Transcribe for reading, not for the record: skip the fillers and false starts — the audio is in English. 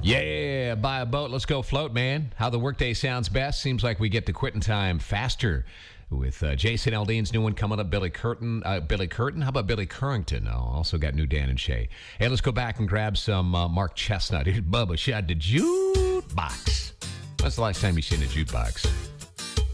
Yeah, buy a boat. Let's go float, man. How the workday sounds best. Seems like we get to quitting time faster. With Jason Aldean's new one coming up, Billy Curtin. Billy Curtin? How about Billy Currington? Oh, also got new Dan and Shay. Hey, let's go back and grab some Mark Chestnut. Here's Bubba Shot the Jukebox. When's the last time you seen a jukebox?